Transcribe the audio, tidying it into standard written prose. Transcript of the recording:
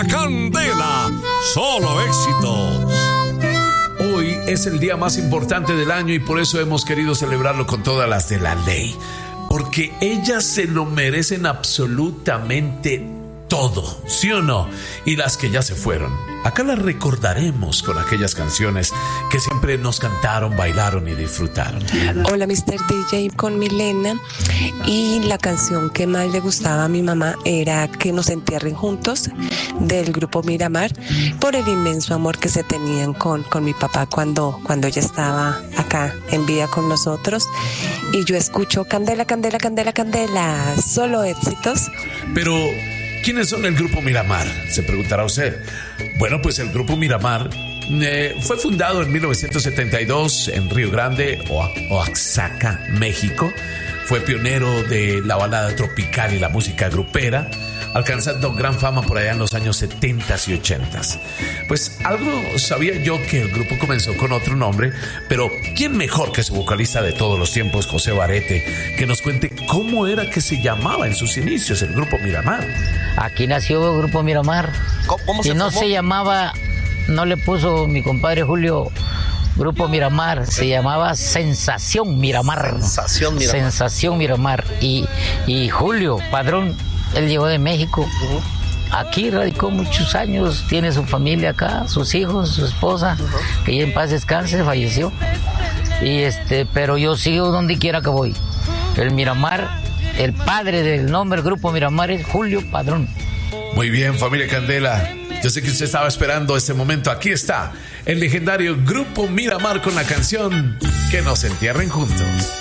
Candela, solo éxitos. Hoy es el día más importante del año y por eso hemos querido celebrarlo con todas las de la ley. Porque ellas se lo merecen absolutamente todo, ¿sí o no? Y las que ya se fueron, acá las recordaremos con aquellas canciones que siempre nos cantaron, bailaron y disfrutaron. Hola Mr. DJ con Milena, y la canción que más le gustaba a mi mamá era Que nos entierren juntos, del grupo Miramar, por el inmenso amor que se tenían con mi papá cuando ella estaba acá en vida con nosotros. Y yo escucho Candela, Candela, Candela, Candela, solo éxitos. Pero ¿quiénes son el Grupo Miramar?, se preguntará usted. Bueno, pues el Grupo Miramar fue fundado en 1972 en Río Grande, Oaxaca, México. Fue pionero de la balada tropical y la música grupera, alcanzando gran fama por allá en los años 70s y 80s. Pues algo sabía yo que el grupo comenzó con otro nombre, pero ¿quién mejor que su vocalista de todos los tiempos, José Barete, que nos cuente cómo era que se llamaba en sus inicios el Grupo Miramar? Aquí nació el Grupo Miramar. ¿Cómo y no se llamaba, no le puso mi compadre Julio Grupo Miramar, se llamaba Sensación Miramar. Sensación Miramar. Sensación Miramar. Y Julio Padrón, él llegó de México. Aquí radicó muchos años, tiene su familia acá, sus hijos, su esposa, que ya en paz descanse, falleció. Pero yo sigo donde quiera que voy. El Miramar, el padre del nombre Grupo Miramar es Julio Padrón. Muy bien, familia Candela. Yo sé que usted estaba esperando este momento. Aquí está el legendario Grupo Miramar con la canción Que nos entierren juntos.